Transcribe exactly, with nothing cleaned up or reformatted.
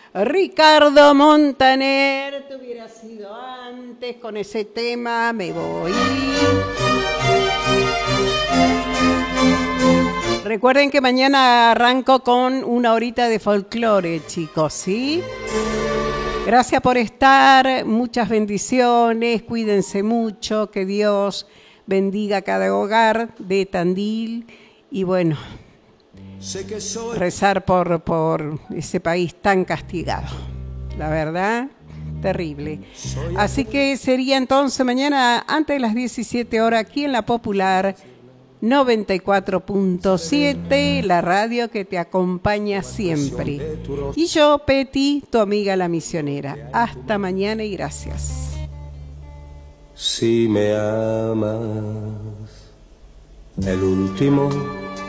Ricardo Montaner, te hubiera sido antes con ese tema, me voy. Recuerden que mañana arranco con una horita de folclore, chicos, ¿sí? Gracias por estar, muchas bendiciones, cuídense mucho, que Dios bendiga cada hogar de Tandil y bueno, rezar por, por ese país tan castigado, la verdad, terrible. Así que sería entonces mañana antes de las diecisiete horas aquí en La Popular noventa y cuatro punto siete, la radio que te acompaña siempre. Y yo, Peti, tu amiga la misionera. Hasta mañana y gracias. Si me amas, el último